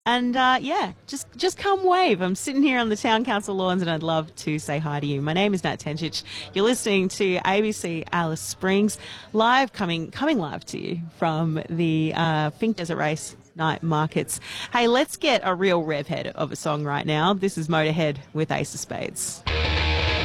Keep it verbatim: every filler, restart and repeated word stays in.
And uh, yeah, just just come wave. I'm sitting here on the town council lawns, and I'd love to say hi to you. My name is Nat Tenchich. You're listening to A B C Alice Springs, live coming coming live to you from the uh, Pink Desert Race night markets. Hey, let's get a real rev head of a song right now. This is Motorhead with Ace of Spades.